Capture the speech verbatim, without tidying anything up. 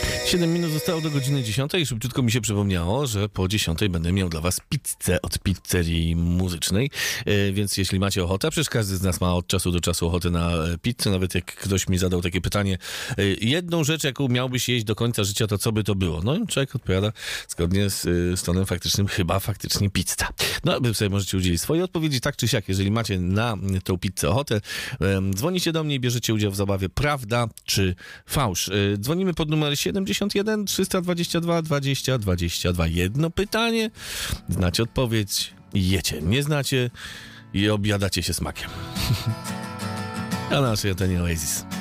siedem minut zostało do godziny dziesiątej i szybciutko mi się przypomniało, że po dziesiątej będę miał dla was pizzę od pizzerii muzycznej, e, więc jeśli macie ochotę, przecież każdy z nas ma od czasu do czasu ochotę na pizzę, nawet jak ktoś mi zadał takie pytanie, e, jedną rzecz, jaką miałbyś jeść do końca życia, to co by to było? No i człowiek odpowiada zgodnie z, z tonem faktycznym, chyba faktycznie pizza. No, wy sobie możecie udzielić swojej odpowiedzi, tak czy siak, jeżeli macie na tą pizzę ochotę, e, dzwonicie do mnie i bierzecie udział w zabawie prawda czy fałsz. E, dzwonimy pod numer siedemdziesiąt jeden trzysta dwadzieścia dwa dwadzieścia dwadzieścia dwa. Jedno pytanie, znacie odpowiedź, jecie, nie znacie i objadacie się smakiem. A nasze to nie Oasis.